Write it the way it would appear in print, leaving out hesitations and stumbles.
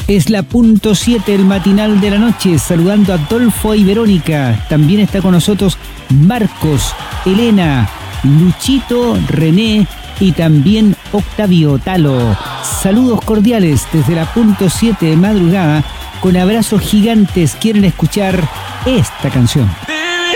Es la punto 7, el matinal de la noche, saludando a Adolfo y Verónica. También está con nosotros Marcos, Elena, Luchito, René y también Octavio Talo. Saludos cordiales desde la punto 7 de madrugada, con abrazos gigantes. Quieren escuchar esta canción.